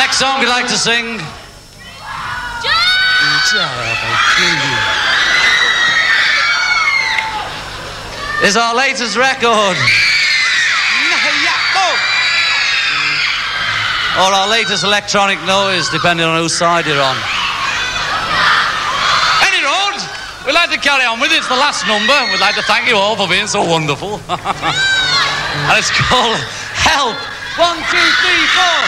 Next song we'd like to sing. Is our latest record. Or our latest electronic noise, depending on whose side you're on. Any road, we'd like to carry on with it. It's the last number. We'd like to thank you all for being so wonderful. And it's called Help. 1, 2, 3, 4.